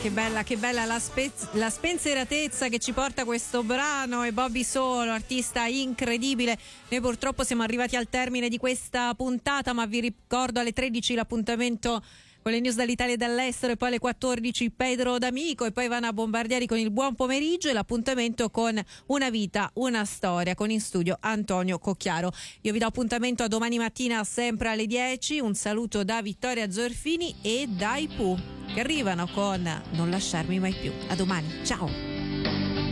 che bella la spensieratezza che ci porta questo brano, e Bobby Solo, artista incredibile. Noi purtroppo siamo arrivati al termine di questa puntata, ma vi ricordo alle 13 l'appuntamento con le news dall'Italia e dall'estero, e poi alle 14 Pedro D'Amico, e poi Ivana Bombardieri con il buon pomeriggio, e l'appuntamento con Una vita, una storia, con in studio Antonio Cocchiaro. Io vi do appuntamento a domani mattina sempre alle 10. Un saluto da Vittoria Zorfini e dai Pooh, che arrivano con Non lasciarmi mai più. A domani, ciao.